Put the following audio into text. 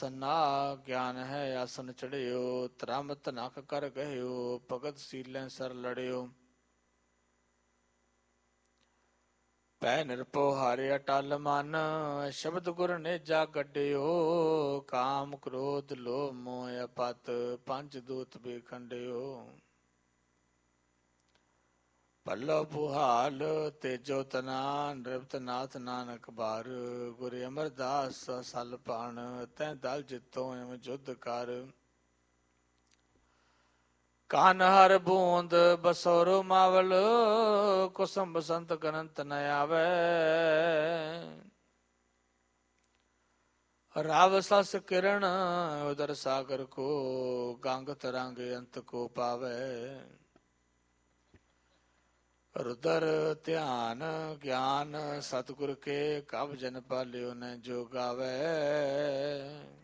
ਤਨਾ ਗਿਆਨ ਹੈ ਆਸਨ ਚੜਿਓ, ਧਰਮ ਧਨਕ ਕਰ ਗਹਿਓ, ਭਗਤ ਸੀਲੈ ਸਰ ਲੜਿਓ। ਪੈ ਨਿਰਭਉ ਹਾਰੇ ਅਟਲ ਮਨ, ਸ਼ਬਦ ਗੁਰ ਨੇਜਾ ਗੱਡਿਓ। ਕਾਮ ਕ੍ਰੋਧ ਲੋਭ ਮੋਹ ਅਪਤ, ਪੰਜ ਦੂਤ ਬੇਖੰਡਿਓ। ਪੱਲੋ ਪੁਹਾਲ ਤੇਜੋ ਤਨਾ, ਨਿਰਭਤ ਨਾਥ ਨਾਨਕ ਬਾਰ। ਗੁਰ ਅਮਰਦਾਸ ਸਲ ਭਾਣ, ਤੈ ਦਲ ਜਿਤੋ ਇਮ ਜੁਧ ਕਰ। ਕਾਨ ਹਰ ਬੂੰਦ ਬਸੋਰੋ ਮਾਵਲ, ਕੁਸਮ ਬਸੰਤ ਗਨੰਤ ਨ ਆਵੈ। ਰਾਵ ਸਸ ਕਿਰਣ ਉਦਰ ਸਾਗਰ ਕੋ, ਗੰਗ ਤਰੰਗ ਅੰਤ ਕੋ ਪਾਵੈ। ਰੁਦਰ ਧਿਆਨ ਗਿਆਨ ਸਤਿਗੁਰ ਕੇ, ਕਬ ਜਨ ਪਾਲਿਓ ਨ ਜੋ ਗਾਵੈ।